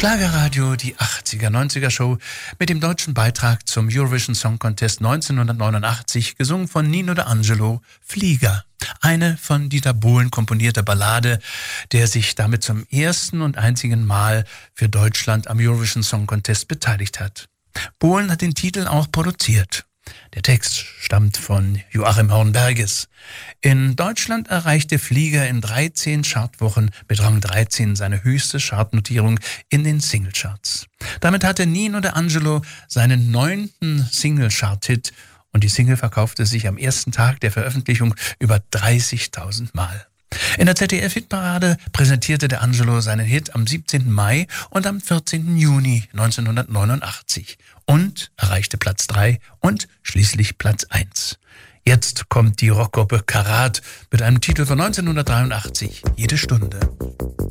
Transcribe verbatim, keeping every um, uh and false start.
Schlagerradio, die achtziger, neunziger Show mit dem deutschen Beitrag zum Eurovision Song Contest neunzehnhundertneunundachtzig, gesungen von Nino D'Angelo, Flieger. Eine von Dieter Bohlen komponierte Ballade, der sich damit zum ersten und einzigen Mal für Deutschland am Eurovision Song Contest beteiligt hat. Bohlen hat den Titel auch produziert. Der Text stammt von Joachim Hornberges. In Deutschland erreichte Flieger in dreizehn Chartwochen mit Rang dreizehn seine höchste Chartnotierung in den Singlecharts. Damit hatte Nino D'Angelo seinen neunten Single-Chart-Hit und die Single verkaufte sich am ersten Tag der Veröffentlichung über dreißigtausend Mal. In der Z D F-Hitparade präsentierte D'Angelo seinen Hit am siebzehnten Mai und am vierzehnten Juni neunzehnhundertneunundachtzig und erreichte Platz drei und schließlich Platz eins. Jetzt kommt die Rockgruppe Karat mit einem Titel von neunzehnhundertdreiundachtzig, Jede Stunde.